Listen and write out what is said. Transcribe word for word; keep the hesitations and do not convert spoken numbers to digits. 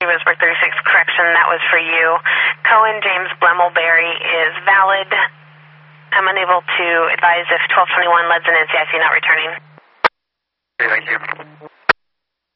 Roseburg thirty-six, correction, that was for you. Cohen James Blemelberry is valid. I'm unable to advise if twelve twenty-one leads an N C I C not returning. Okay, thank you.